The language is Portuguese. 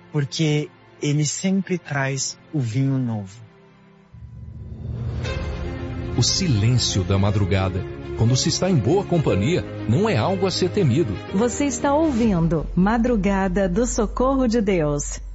porque Ele sempre traz o vinho novo. O silêncio da madrugada, quando se está em boa companhia, não é algo a ser temido. Você está ouvindo Madrugada do Socorro de Deus.